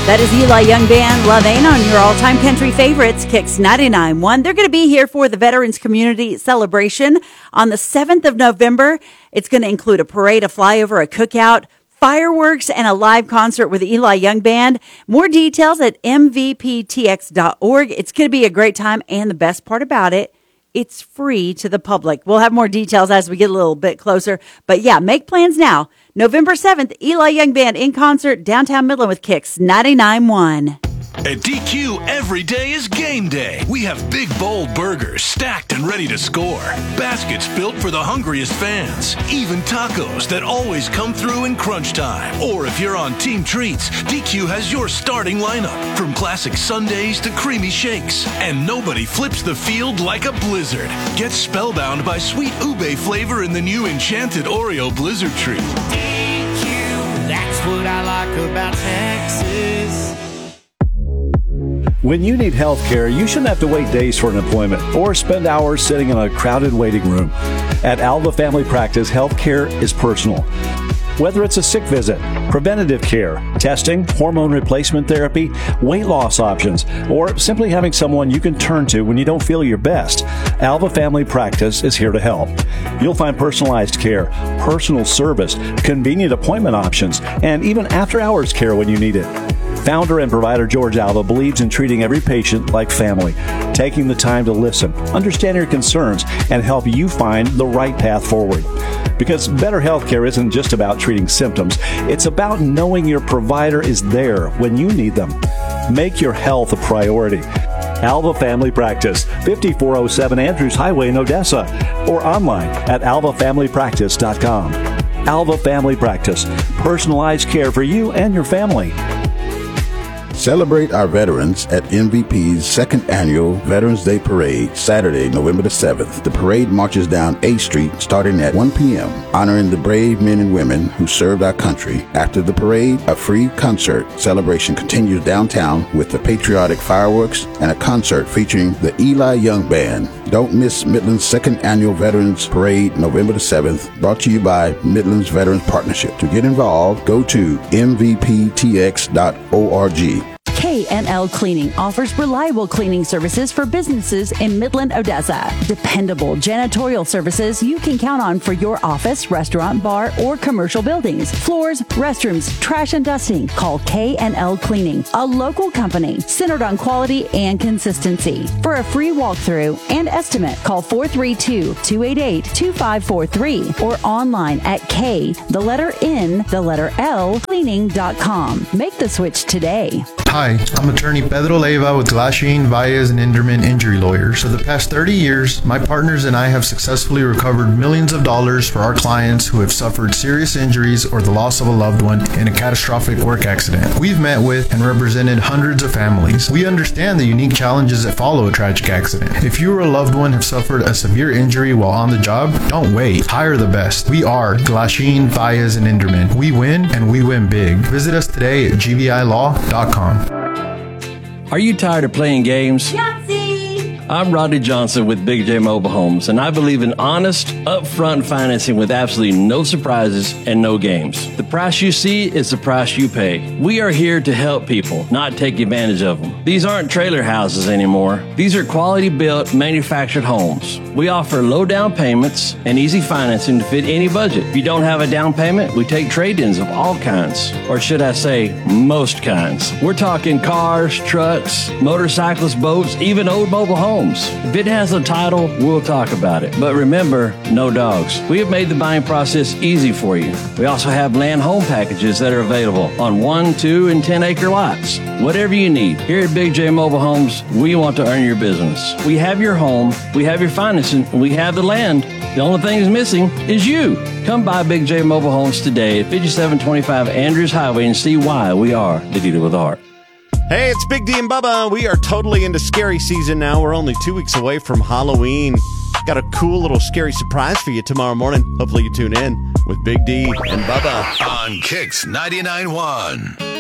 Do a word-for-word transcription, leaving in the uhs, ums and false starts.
That is Eli Young Band, Love Ain't on your all-time country favorites, Kicks ninety-nine point one. They're going to be here for the Veterans Community Celebration on the seventh of November. It's going to include a parade, a flyover, a cookout, fireworks, and a live concert with Eli Young Band. More details at m v p t x dot org. It's going to be a great time, and the best part about it, it's free to the public. We'll have more details as we get a little bit closer. But yeah, make plans now. November seventh, Eli Young Band in concert, downtown Midland with Kicks ninety-nine point one. At D Q, every day is game day. We have big, bold burgers stacked and ready to score. Baskets built for the hungriest fans. Even tacos that always come through in crunch time. Or if you're on Team Treats, D Q has your starting lineup. From classic sundaes to creamy shakes. And nobody flips the field like a blizzard. Get spellbound by sweet ube flavor in the new Enchanted Oreo Blizzard Treat. D Q, that's what I like about Texas. When you need health care, you shouldn't have to wait days for an appointment or spend hours sitting in a crowded waiting room. At Alva Family Practice, health care is personal. Whether it's a sick visit, preventative care, testing, hormone replacement therapy, weight loss options, or simply having someone you can turn to when you don't feel your best, Alva Family Practice is here to help. You'll find personalized care, personal service, convenient appointment options, and even after-hours care when you need it. Founder and provider George Alva believes in treating every patient like family, taking the time to listen, understand your concerns, and help you find the right path forward. Because better healthcare isn't just about treating symptoms, it's about knowing your provider is there when you need them. Make your health a priority. Alva Family Practice, fifty-four oh seven Andrews Highway in Odessa, or online at alva family practice dot com. Alva Family Practice, personalized care for you and your family. Celebrate our veterans at M V P's second annual Veterans Day Parade, Saturday, November the seventh. The parade marches down A Street starting at one p.m., honoring the brave men and women who served our country. After the parade, a free concert celebration continues downtown with the patriotic fireworks and a concert featuring the Eli Young Band. Don't miss Midland's second annual Veterans Parade, November the seventh, brought to you by Midland's Veterans Partnership. To get involved, go to m v p t x dot org. K and L Cleaning offers reliable cleaning services for businesses in Midland, Odessa. Dependable janitorial services you can count on for your office, restaurant, bar, or commercial buildings. Floors, restrooms, trash and dusting. Call K and L Cleaning, a local company centered on quality and consistency. For a free walkthrough and estimate, call four three two, two eight eight, two five four three or online at K, the letter N, the letter L, cleaning dot com. Make the switch today. Hi, I'm attorney Pedro Leiva with Glasheen, Valles, and Inderman Injury Lawyers. For the past thirty years, my partners and I have successfully recovered millions of dollars for our clients who have suffered serious injuries or the loss of a loved one in a catastrophic work accident. We've met with and represented hundreds of families. We understand the unique challenges that follow a tragic accident. If you or a loved one have suffered a severe injury while on the job, don't wait. Hire the best. We are Glasheen, Valles, and Inderman. We win, and we win big. Visit us today at g b i law dot com. Are you tired of playing games? Yahtzee! I'm Rodney Johnson with Big J Mobile Homes, and I believe in honest, upfront financing with absolutely no surprises and no games. The price you see is the price you pay. We are here to help people, not take advantage of them. These aren't trailer houses anymore. These are quality-built, manufactured homes. We offer low down payments and easy financing to fit any budget. If you don't have a down payment, we take trade-ins of all kinds, or should I say, most kinds. We're talking cars, trucks, motorcycles, boats, even old mobile homes. If it has a title, we'll talk about it. But remember, no dogs. We have made the buying process easy for you. We also have land home packages that are available on one, two, and ten acre lots. Whatever you need. Here at Big J Mobile Homes, we want to earn your business. We have your home, we have your financing, and we have the land. The only thing is missing is you. Come by Big J Mobile Homes today at fifty-seven twenty-five Andrews Highway and see why we are the dealer with the heart. Hey, it's Big D and Bubba. We are totally into scary season now. We're only two weeks away from Halloween. Got a cool little scary surprise for you tomorrow morning. Hopefully you tune in with Big D and Bubba on Kicks ninety-nine point one.